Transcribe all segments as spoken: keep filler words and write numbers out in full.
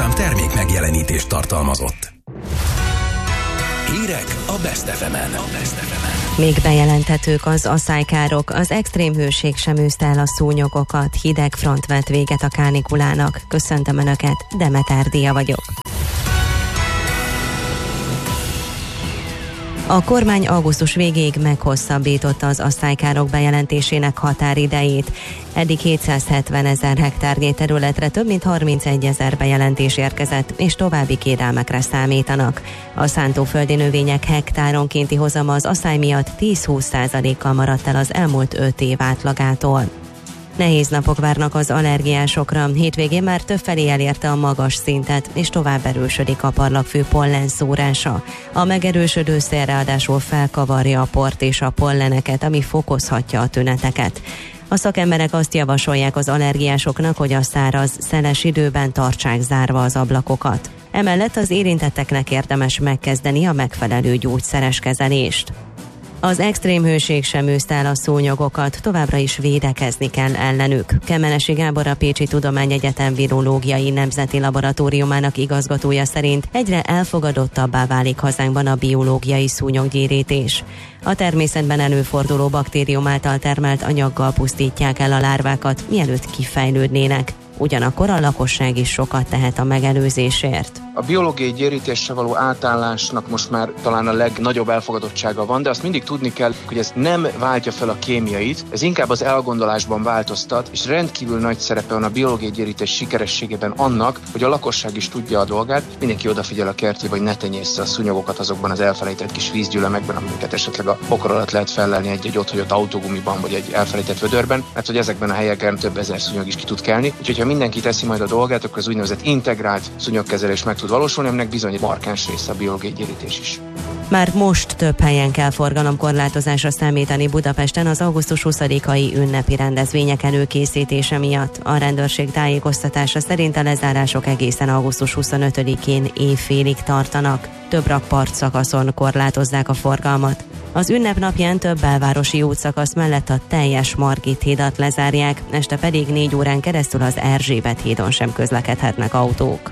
műsorszám termék megjelenítést tartalmazott. Hírek a Best ef emen. Még bejelenthetők az asszálykárok, az extrém hőség sem űzte el a szúnyogokat, hideg front vett véget a kánikulának. Köszöntöm Önöket, Demeter Dia vagyok. A kormány augusztus végéig meghosszabbította az asszálykárok bejelentésének határidejét. Eddig hétszázhetven ezer hektárnyi területre több mint harmincegy ezer bejelentés érkezett, és további kérelmekre számítanak. A szántóföldi növények hektáronkénti hozama az asszály miatt tíz-húsz százalékkal maradt el az elmúlt öt év átlagától. Nehéz napok várnak az allergiásokra, hétvégén már többfelé elérte a magas szintet, és tovább erősödik a parlagfű pollen szórása. A megerősödő szél ráadásul felkavarja a port és a polleneket, ami fokozhatja a tüneteket. A szakemberek azt javasolják az allergiásoknak, hogy a száraz, szeles időben tartsák zárva az ablakokat. Emellett az érintetteknek érdemes megkezdeni a megfelelő gyógyszeres kezelést. Az extrém hőség sem űzte el a szúnyogokat, továbbra is védekezni kell ellenük. Kemenesi Gábor, a Pécsi Tudományegyetem Virológiai Nemzeti Laboratóriumának igazgatója szerint egyre elfogadottabbá válik hazánkban a biológiai szúnyoggyérítés. A természetben előforduló baktérium által termelt anyaggal pusztítják el a lárvákat, mielőtt kifejlődnének. Ugyanakkor a lakosság is sokat tehet a megelőzésért. A biológiai gyérítésre való átállásnak most már talán a legnagyobb elfogadottsága van, de azt mindig tudni kell, hogy ez nem váltja fel a kémiait, ez inkább az elgondolásban változtat, és rendkívül nagy szerepe van a biológiai gyérítés sikerességében annak, hogy a lakosság is tudja a dolgát, mindenki odafigyel a kertjébe, hogy ne tenyészze a szúnyogokat azokban az elfelejtett kis vízgyülemekben, amiket esetleg a pokol alatt lehet fellelni egy-egy otthagyott autógumiban, vagy egy elfelejtett vödörben, mert hogy ezekben a helyeken több ezer szúnyog is ki tud kelni. Úgyhogy ha mindenki teszi majd a dolgát, akkor az úgynevezett integrált szúnyogkezelés meg tud valósulni, aminek bizony markáns része a biológiai gyérítés is. Már most több helyen kell forgalomkorlátozásra számítani Budapesten az augusztus huszadikai ünnepi rendezvények előkészítése miatt. A rendőrség tájékoztatása szerint a lezárások egészen augusztus huszonötödikén évfélig tartanak. Több rakpart szakaszon korlátozzák a forgalmat. Az ünnep napján több belvárosi útszakasz mellett a teljes Margit hídat lezárják, este pedig négy órán keresztül az Erzsébet hídon sem közlekedhetnek autók.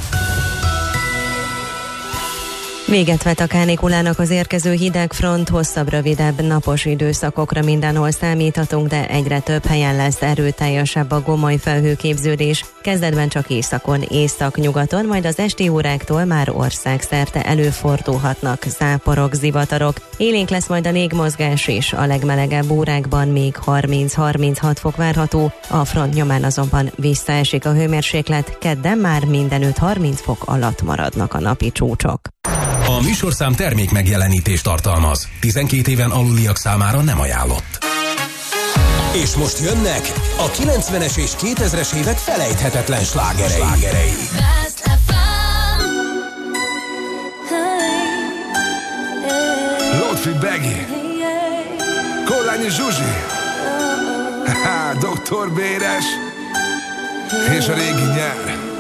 Véget vet a kánikulának az érkező hideg front, hosszabb, rövidebb napos időszakokra mindenhol számíthatunk, de egyre több helyen lesz erőteljesebb a gomoly felhőképződés. Kezdetben csak északon, észak-nyugaton, majd az esti óráktól már országszerte előfordulhatnak záporok, zivatarok. Élénk lesz majd a légmozgás is, a legmelegebb órákban még harminc-harminchat fok várható, a front nyomán azonban visszaesik a hőmérséklet, kedden már mindenütt harminc fok alatt maradnak a napi csúcsok. A műsorszám termék megjelenítést tartalmaz. tizenkét éven aluliak számára nem ajánlott. És most jönnek a kilencvenes és kétezres évek felejthetetlen slágerei. slágerei. Lotfi Begi, Kollányi Zsuzsi, doktor Béres és a régi nyár.